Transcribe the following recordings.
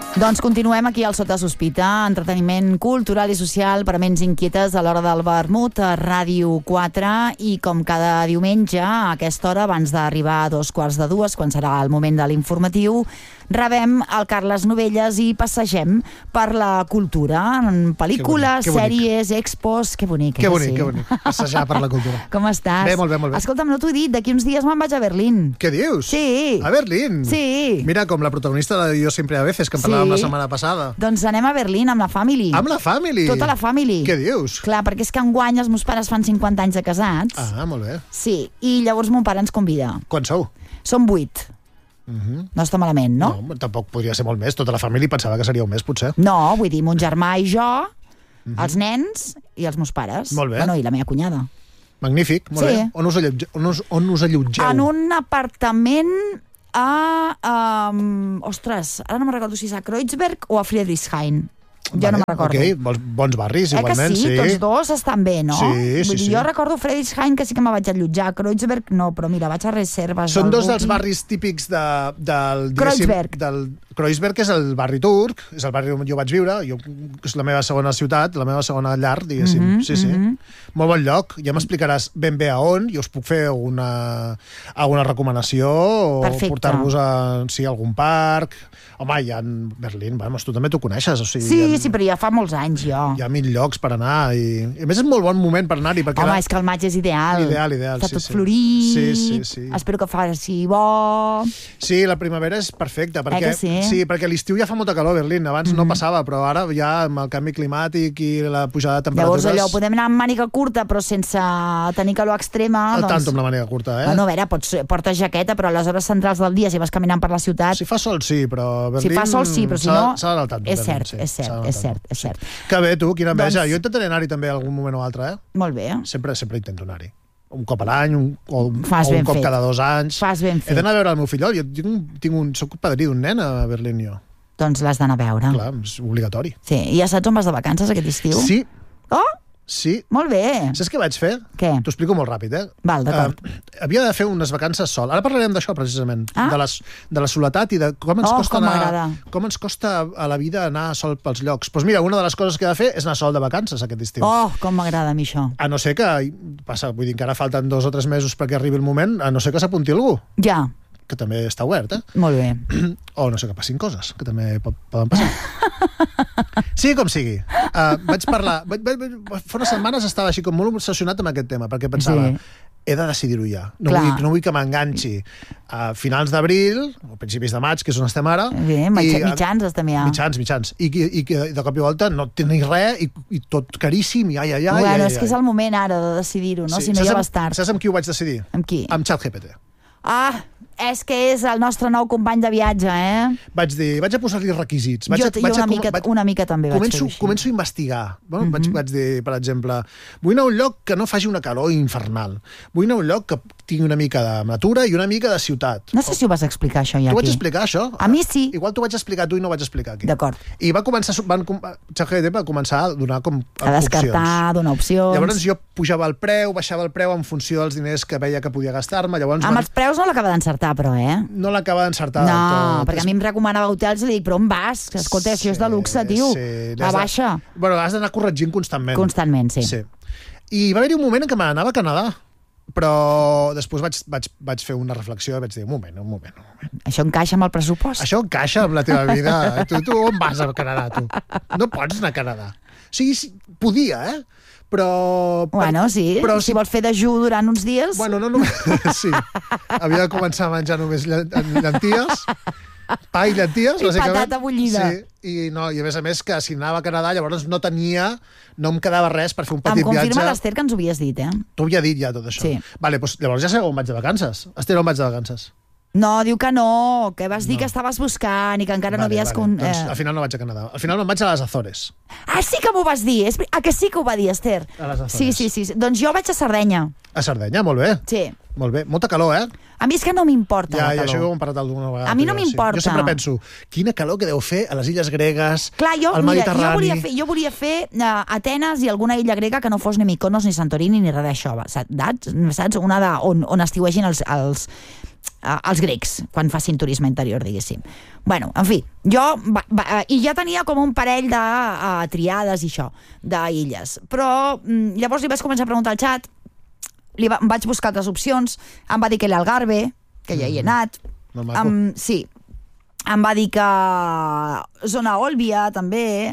Doncs continuem aquí al Sota Sospita, entreteniment cultural i social per a ments inquietes a l'hora del vermut a Ràdio 4 i com cada diumenge a aquesta hora, abans d'arribar a 2:15, quan serà el moment de l'informatiu, rebem el Carles Novelles i passegem per la cultura, en pel·lícules, sèries, expos... Que bonic, que bonic, passejar per la cultura. Com estàs? Bé, molt bé, molt bé. Escolta'm, no t'ho he dit, d'aquí uns dies me'n vaig a Berlín. Què dius? Sí. A Berlín? Sí. Mira, com la protagonista de Jo siempre a veces, que en parlàvem la setmana passada. Doncs anem a Berlín amb la family. Amb la family? Tota la family. Què dius? Clar, perquè és que enguany els meus pares fan 50 anys de casats. Ah, molt bé. Sí, i llavors mon pare ens convida. Quan sou? Som 8. No està malament, no? No, tampoc podria ser molt més. Tota la família pensava que seria un mes, potser. No, vull dir, mon germà i jo, els nens i els meus pares. Molt bé. Bueno, i la meva cunyada. Magnífic, molt bé. On us allotgeu? En un apartament a... ostres, ara no me'n recordo si és a Kreuzberg o a Friedrichshain. Ja no me'n recordo. Ok, bons barris, igualment. Que sí? Tots dos estan bé, no? Sí. Jo recordo Friedrichshain, que sí que me vaig allotjar. Kreuzberg no, però mira, vaig a reserves. Són dos dels barris típics del... Kreuzberg. Kreuzberg és el barri turc, és el barri on jo vaig viure, és la meva segona ciutat, la meva segona llar, diguéssim. Sí. Molt bon lloc. Ja m'explicaràs ben bé a on, i us puc fer alguna recomanació o portar-vos a algun parc. Home, hi ha Berlín, tu també t'ho coneixes. O sigui, sí, però ja fa molts anys, jo. Hi ha 1000 llocs per anar, i a més és molt bon moment per anar-hi. Home, és que el maig és ideal. Ideal, està tot florit. Sí. Espero que faci bo. Sí, la primavera és perfecta, perquè sí, perquè a l'estiu ja fa molta calor a Berlín, abans no passava, però ara ja amb el canvi climàtic i la pujada de temperatures... Llavors allò, podem anar amb màniga curta però sense tenir calor extrema. Al tanto amb la màniga curta, Bueno, a veure, portes jaqueta, però a les hores centrals del dia, si vas caminant per la ciutat... Si fa sol, sí, però Berlín... Si fa sol, sí, però si no... S'ha d'anar al tanto. És cert. Que bé, tu, quina enveja. Jo intentaré anar-hi també algun moment o altre, Molt bé. Sempre intento anar-hi. Un cop a l'any, o un cop cada 2 anys. Fas ben fet. He d'anar a veure el meu fillol. Jo soc padrí d'un nen a Berlín, jo. Doncs l'has d'anar a veure. Clar, és obligatori. Sí, i ja saps on vas de vacances aquest estiu? Sí. Oh! Sí. Molt bé. Saps què vaig fer? Què? T'ho explico molt ràpid, Val, d'acord. Havia de fer unes vacances sol. Ara parlarem d'això, precisament. De la soledat i de com ens costa com ens costa a la vida anar sol pels llocs. Doncs mira, una de les coses que he de fer és anar sol de vacances aquest estiu. Oh, com m'agrada a mi això. A no ser que... vull dir que ara falten 2 o 3 mesos perquè arribi el moment, a no ser que s'apunti algú. Ja. Que també està obert, Molt bé. O no sé, que passin coses, que també poden passar. Sigui com sigui. Vaig parlar... Fa unes setmanes estava així com molt obsessionat amb aquest tema, perquè pensava, he de decidir-ho ja. No vull que m'enganxi a finals d'abril, o principis de maig, que és on estem ara. Mitjans estem ja. Mitjans. I que de cop i volta no tens res, i tot caríssim, Bueno, és que és el moment ara de decidir-ho, no? Si no ja vas tard. Saps amb qui ho vaig decidir? Amb qui? Amb ChatGPT. És que és el nostre nou company de viatge, Vaig a posar-li requisits. Una mica també vaig fer així. Començo a investigar. Vaig dir, per exemple, vull anar a un lloc que no faci una calor infernal. Vull anar a un lloc que tingui una mica de natura i una mica de ciutat. No sé si ho vas explicar, això, ja aquí. Tu vaig explicar, això? A mi sí. Igual t'ho vaig explicar tu i no ho vaig explicar aquí. D'acord. I ChatGPT va començar a donar com opcions. A descartar, a donar opcions. Llavors jo pujava el preu, baixava el preu en funció dels diners que veia que podia gastar-me. Amb els preus no l'acaba d'encertar, però, No l'acaba d'encertar del tot. Perquè a mi em recomanava hotels i dic, però on vas? Escolta, això és de luxe, tio. Abaixa. Bueno, has d'anar corregint constantment. Constantment, sí. I va haver-hi un moment en què me n'anava a Canadà. Però després vaig fer una reflexió i vaig dir, un moment. Això encaixa amb el pressupost? Això encaixa amb la teva vida. Tu on vas a Canadà, tu? No pots anar a Canadà. O sigui, podia, però... Bueno, sí, però si vols fer dejú durant uns dies... Bueno, no, sí. Havia de començar a menjar només llenties, pa i llenties, bàsicament. I patata bullida. Sí, i a més que si anava a Canadà llavors no em quedava res per fer un petit viatge. Em confirma l'Ester que ens ho havies dit, T'ho havia dit ja tot això. Sí. Vale, doncs llavors ja sé on vaig de vacances. Esther, on vaig de vacances? No, diu que no, que vas dir que estaves buscant i que encara no havies... Doncs al final no vaig a Canadà. Al final me'n vaig a les Azores. Sí que m'ho vas dir. Que sí que ho va dir, Esther. A les Azores. Sí. Doncs jo vaig a Sardenya. A Sardenya, molt bé. Sí. Molt bé. Molta calor, A mi és que no m'importa la calor. Ja, això ho hem parlat alguna vegada. A mi no m'importa. Jo sempre penso, quina calor que deu fer a les illes gregues, al Mediterrani... Jo volia fer Atenes i alguna illa grega que no fos ni Mykonos ni Santorini ni res d'això, saps? On estiuegin els els grecs, quan facin turisme interior, diguéssim. Bueno, en fi, i ja tenia com un parell de triades i això, d'illes. Però llavors li vaig començar a preguntar al xat, em vaig buscar altres opcions, em va dir que l'Algarve, que ja hi he anat, sí, em va dir que zona Olbia també,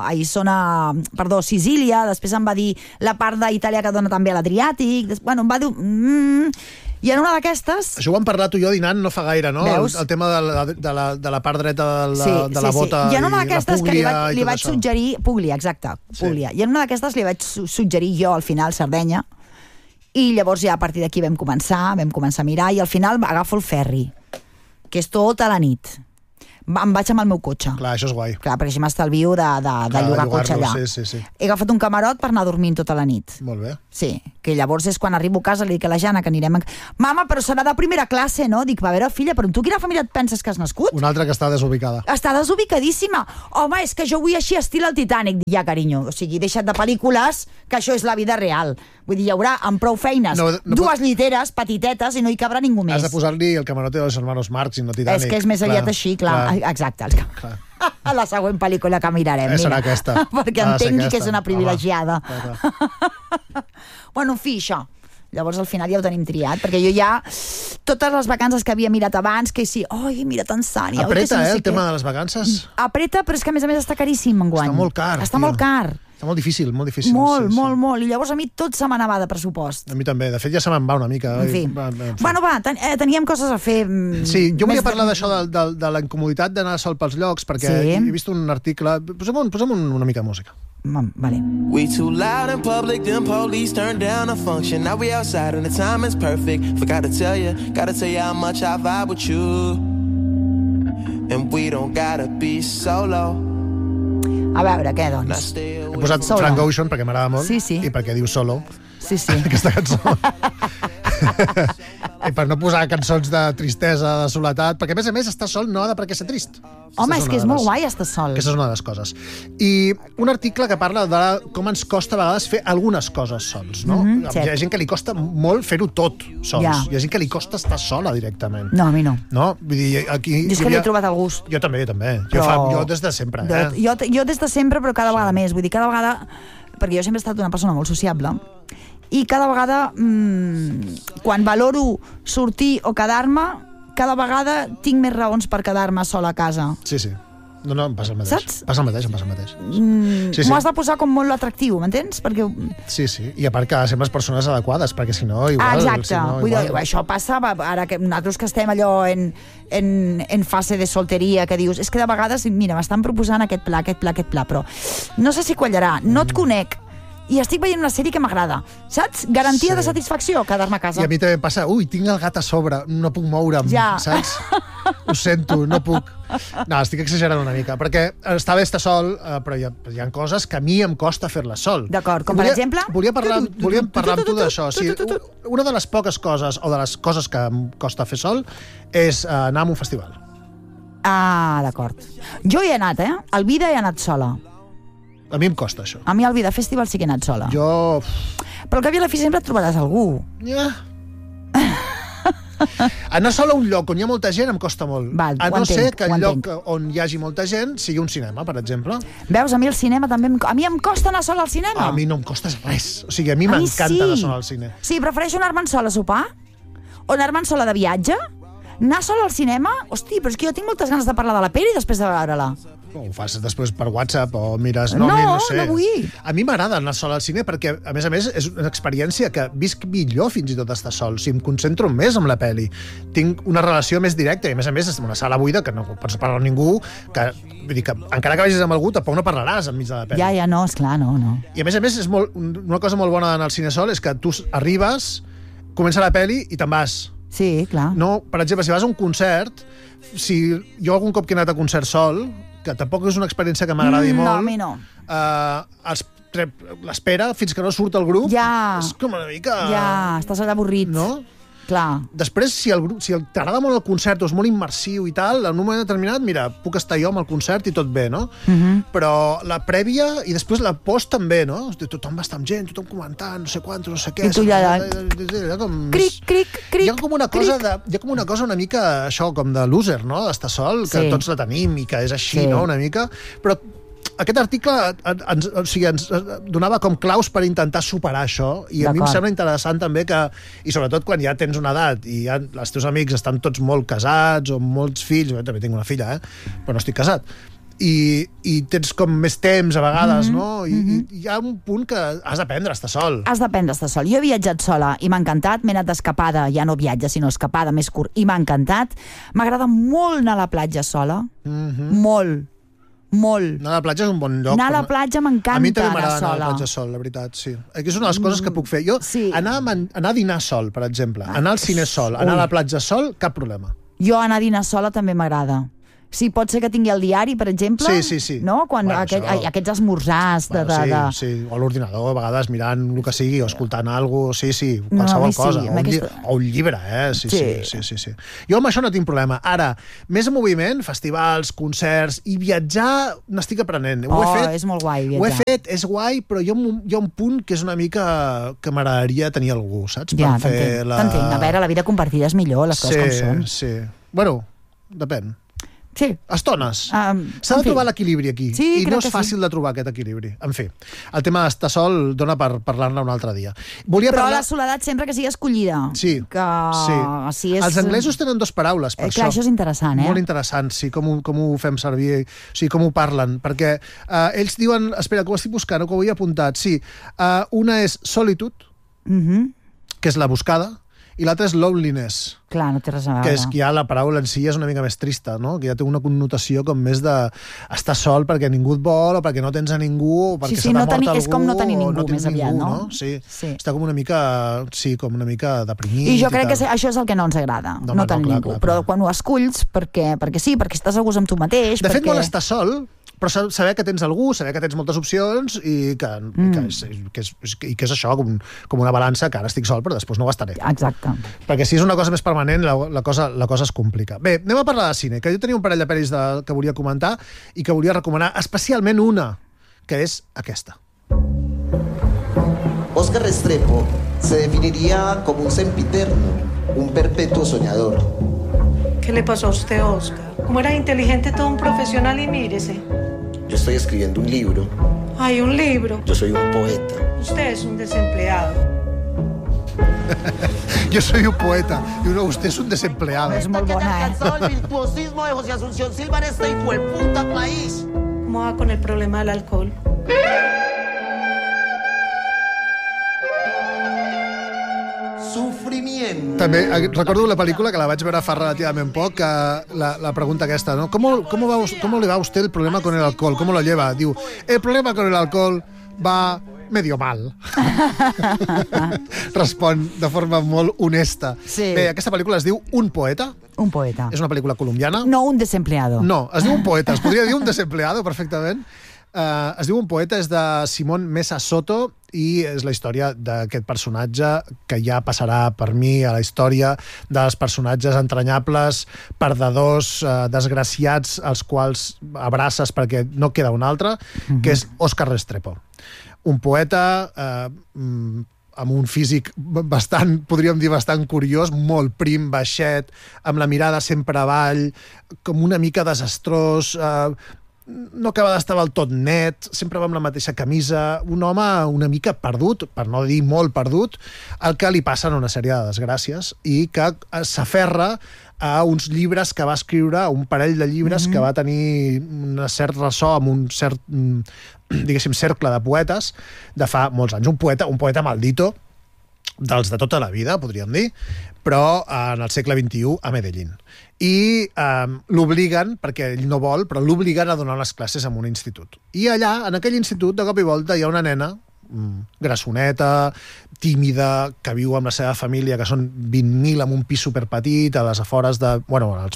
Sicília, després em va dir la part d'Itàlia que dona també a l'Adriàtic, bueno, em va dir... I en una d'aquestes... Això ho vam parlar tu i jo dinant no fa gaire, no? El tema de la part dreta de la bota i en una d'aquestes que li vaig això. suggerir... Puglia, exacte, Puglia. I en una d'aquestes li vaig suggerir jo al final Sardenya, i llavors ja a partir d'aquí vam començar a mirar, i al final agafo el ferri, que és tota la nit. Em vaig amb el meu cotxe. Clar, això és guai. Clar, perquè així m'estalvio de llogar cotxe allà. Sí. He agafat un camarot per anar dormint tota la nit. Molt bé. Sí, que llavors és quan arribo a casa, li dic a la Jana que anirem... Mama, però serà de primera classe, no? Dic, a veure, filla, però tu quina família et penses que has nascut? Una altra que està desubicada. Està desubicadíssima. Home, és que jo vull així estil el Titanic. Ja, carinyo, o sigui, deixa't de pel·lícules, que això és la vida real. Vull dir, hi haurà amb prou feines, dues lliteres petitetes i no hi cabrà ningú més. Has de posar-li el camarote dels hermanos Marx i no Titanic. És que és més aviat així, clar. Exacte. A la següent pel·lícula que mirarem. Serà aquesta. Perquè entengui que és una privilegiada. Bueno, en fi, això. Llavors al final ja ho tenim triat, perquè jo ja totes les vacances que havia mirat abans, que sí, oi, mira Tanzània... Apreta, el tema de les vacances. Apreta, però és que a més està caríssim enguany. Està molt car. Està molt car. Està molt difícil, molt difícil. Molt. I llavors a mi tot se m'anava de pressupost. A mi també. De fet, ja se me'n va una mica. En fi. Bueno, teníem coses a fer... Sí, jo volia parlar d'això, de la incomoditat d'anar sol pels llocs, perquè he vist un article... Posem una mica de música. Vale. We too loud in public, them police turned down a function. Now we outside and the time is perfect. Forgot to tell you, gotta tell you how much I vibe with you. And we don't gotta be solo. A veure, què, doncs? He posat Frank Ocean perquè m'agrada molt i perquè diu solo. Sí. Aquesta cançó. I per no posar cançons de tristesa, de soledat, perquè a més estar sol no ha de per què ser trist. Home, és que és molt guai estar sol. Aquesta és una de les coses. I un article que parla de com ens costa a vegades fer algunes coses sols, no? Hi ha gent que li costa molt fer-ho tot sols. Hi ha gent que li costa estar sola directament. No, a mi no. No? Vull dir, aquí... Jo és que li he trobat el gust. Jo també. Jo des de sempre. Jo des de sempre, però cada vegada més. Vull dir, cada vegada... Perquè jo sempre he estat una persona molt sociable i cada vegada, quan valoro sortir o quedar-me, cada vegada tinc més raons per quedar-me sola a casa. Sí. No, em passa el mateix. Saps? Passa el mateix. M'ho has de posar com molt atractiu, m'entens? Perquè... Sí. I a part que ha de ser amb les persones adequades, perquè si no, igual... Exacte. Vull dir, això passa ara que nosaltres que estem allò en fase de solteria, que dius, és que de vegades, mira, m'estan proposant aquest pla, però no sé si quallarà, no et conec, i estic veient una sèrie que m'agrada, saps? Garantia de satisfacció, quedar-me a casa. I a mi també em passa, tinc el gat a sobre, no puc moure'm, saps? Ho sento, no puc. No, estic exagerant una mica, perquè està bé estar sol, però hi ha coses que a mi em costa fer-les sol. D'acord, com per exemple? Volíem parlar amb tu d'això. Una de les poques coses, o de les coses que em costa fer sol, és anar a un festival. Ah, d'acord. Jo hi he anat, Al Vida he anat sola. A mi em costa, això. A mi al Vida Festival sí que he anat sola. Jo... Però al cap i a la fi sempre et trobaràs algú. Anar sola a un lloc on hi ha molta gent em costa molt. A no ser que el lloc on hi hagi molta gent sigui un cinema, per exemple. Veus, a mi el cinema també... A mi em costa anar sola al cinema. A mi no em costa res. O sigui, a mi m'encanta anar sola al cine. Sí, prefereixo anar-me'n sola a sopar o anar-me'n sola de viatge. Anar sola al cinema? Hosti, però és que jo tinc moltes ganes de parlar de la pel·li després de veure-la. Ho fas després per WhatsApp o mires... No sé. No vull. A mi m'agrada anar sol al cine perquè, a més, és una experiència que visc millor fins i tot estar sol. Si em concentro més amb la pel·li, tinc una relació més directa i, a més, és una sala buida que no pots parlar amb ningú, que, vull dir que encara que vagis amb algú, tampoc no parlaràs enmig de la pel·li. Ja, no, esclar, no. I, a més, és una cosa molt bona d'anar al cine sol és que tu arribes, comença la pel·li i te'n vas. Sí, clar. No, per exemple, si vas a un concert, si jo algun cop que he anat a concert sol, que tampoc és una experiència que m'agradi molt. No, a mi no. L'espera fins que no surt el grup és com una mica... Ja, estàs allà avorrit. No? Clar. Després, si t'agrada molt el concert o és molt immersiu i tal, en un moment determinat, mira, puc estar jo amb el concert i tot bé, no? Però la prèvia i després la post també, no? Tothom va estar amb gent, tothom comentant, no sé quantos, no sé què... I tu ja... Cric, cric, cric, hi ha com una cosa una mica, això, com de loser, no? D'estar sol, que tots la tenim i que és així, no? Una mica... Però aquest article ens donava com claus per intentar superar això, i a mi em sembla interessant també que, i sobretot quan ja tens una edat i ja els teus amics estan tots molt casats o molts fills, jo també tinc una filla, però no estic casat, i tens com més temps a vegades, no? I hi ha un punt que has d'aprendre a estar sol. Has d'aprendre a estar sol. Jo he viatjat sola i m'ha encantat, m'he anat d'escapada, ja no viatge, sinó escapada més curt, i m'ha encantat. M'agrada molt anar a la platja sola, molt. Anar a la platja és un bon lloc. Anar a la platja m'encanta. A mi també m'agrada anar a la platja sol, la veritat, sí. És una de les coses que puc fer. Jo, anar a dinar sol, per exemple, anar al cine sol, anar a la platja sol, cap problema. Jo anar a dinar sola també m'agrada. Sí, pot ser que tingui el diari, per exemple. Sí. No? Quan aquests esmorzars Sí, o l'ordinador, a vegades mirant el que sigui, o escoltant alguna cosa, sí, qualsevol cosa. O un llibre, Sí. Jo amb això no tinc problema. Ara, més en moviment, festivals, concerts, i viatjar n'estic aprenent. És molt guai, viatjar. Ho he fet, és guai, però hi ha un punt que és una mica que m'agradaria tenir algú, saps? Ja, t'entenc. A veure, la vida compartida és millor, les coses com són. Sí. Bueno, depèn. Sí. Estones. S'ha de trobar l'equilibri aquí. I no és fàcil de trobar aquest equilibri. En fi, el tema d'estar sol dona per parlar-ne un altre dia. Però la soledat sempre que sigui escollida. Sí. Els anglesos tenen dues paraules per això. Clar, això és interessant, Molt interessant, sí, com ho fem servir, com ho parlen. Perquè ells diuen... Espera, que ho estic buscant, que ho havia apuntat. Sí, una és solitude, que és la buscada, i l'altra és loneliness. Clar, no té res a veure. Que és que ja la paraula en si és una mica més trista, no? Que ja té una connotació com més d'estar sol perquè ningú et vol, o perquè no tens a ningú, o perquè se t'ha mort algú... És com no tenir ningú, més aviat, no? Sí. Està com una mica deprimit. I jo crec que això és el que no ens agrada, no tenir ningú. Però quan ho esculls, perquè estàs a gust amb tu mateix... De fet, vol estar sol, però saber que tens algú, saber que tens moltes opcions i que és això, com una balança, que ara estic sol, però després no ho estaré. Exacte. Perquè si és una cosa més permanent, la cosa es complica. Bé, anem a parlar de cine, que jo tenia un parell de pel·lis que volia comentar i que volia recomanar, especialment una, que és aquesta. Oscar Restrepo se definiría como un sempiterno, un perpetuo soñador. ¿Qué le pasó a usted, Oscar? Como era inteligente, todo un profesional, y mírese. Yo estoy escribiendo un libro. Ay, un libro. Yo soy un poeta. Usted es un desempleado. Yo soy un poeta. Y usted es un desempleado. És molt bona, El virtuosismo de José Asunción Silva en este hijueputa país. ¿Cómo va con el problema del alcohol? Sufrimiento. També recordo la pel·lícula que la vaig veure fa relativament poc, que la pregunta aquesta, ¿no? ¿Cómo le va a usted el problema con el alcohol? ¿Cómo lo lleva? Diu, el problema con el alcohol va medio mal. Respon de forma molt honesta. Sí. Bé, aquesta pel·lícula es diu Un poeta. Un poeta. És una pel·lícula colombiana. No un desempleado. No, es diu Un poeta. Es podria dir un desempleado perfectament. Es diu Un poeta, és de Simón Mesa Soto i és la història d'aquest personatge que ja passarà per mi a la història dels personatges entranyables, perdedors, desgraciats, als quals abraces perquè no queda un altre, que és Óscar Restrepo. Un poeta amb un físic bastant, podríem dir, bastant curiós, molt prim, baixet, amb la mirada sempre avall, com una mica desastrós, no acaba d'estar del tot net, sempre va amb la mateixa camisa, un home una mica perdut, per no dir molt perdut, al que li passen una sèrie de desgràcies i que s'aferra a uns llibres que va escriure, un parell de llibres que va tenir un cert ressò amb un cert, diguéssim, cercle de poetes de fa molts anys. Un poeta maldito, dels de tota la vida, podríem dir, però en el segle XXI a Medellín. I l'obliguen, perquè ell no vol, però l'obliguen a donar les classes en un institut. I allà, en aquell institut, de cop i volta, hi ha una nena grassoneta, tímida, que viu amb la seva família, que són 20.000 en un pis superpetit, a les afores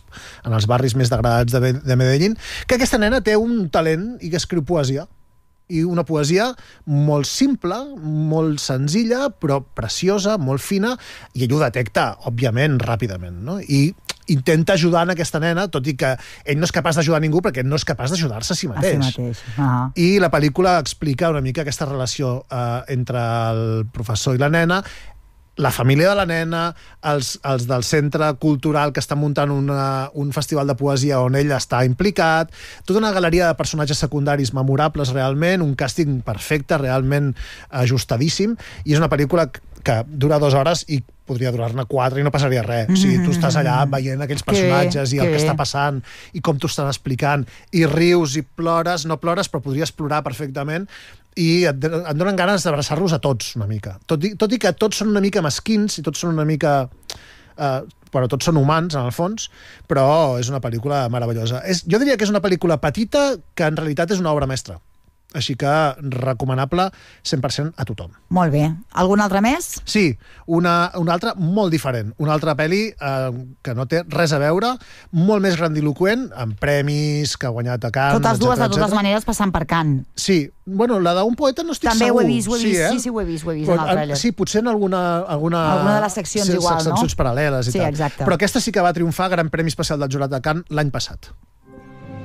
en els barris més degradats de Medellín, que aquesta nena té un talent i que escriu poesia. i una poesia molt simple, molt senzilla, però preciosa, molt fina, i ell ho detecta, òbviament, ràpidament, no? I intenta ajudar en aquesta nena, tot i que ell no és capaç d'ajudar ningú perquè no és capaç d'ajudar-se a si mateix. A si mateix. I la pel·lícula explica una mica aquesta relació entre el professor i la nena, la família de la nena, els del centre cultural que estan muntant un festival de poesia on ell està implicat, tota una galeria de personatges secundaris memorables realment, un càsting perfecte, realment ajustadíssim, i és una pel·lícula que dura 2 hores i podria durar-ne 4 i no passaria res. O sigui, tu estàs allà veient aquells personatges i el que està passant i com t'ho estan explicant, i rius i plores, no plores, però podries plorar perfectament, i et donen ganes d'abraçar-los a tots una mica. Tot i que tots són una mica mesquins i tots són una mica... bueno, tots són humans, en el fons, però és una pel·lícula meravellosa. Jo diria que és una pel·lícula petita que en realitat és una obra mestra. Així que recomanable 100% a tothom. Molt bé. Algun altre més? Sí, una altra molt diferent. Una altra pel·li que no té res a veure, molt més grandiloquent, amb premis, que ha guanyat a Cannes, totes dues, de totes maneres, passant per Cannes. Sí. Bueno, la d'un poeta no estic també segur. També ho he vist, Sí, ho he vist però, en el trailer. Sí, potser en alguna de les seccions igual, no? Seccions paral·leles i sí, tal. Exacte. Però aquesta sí que va triomfar Gran Premi Especial del Jurat de Cannes l'any passat.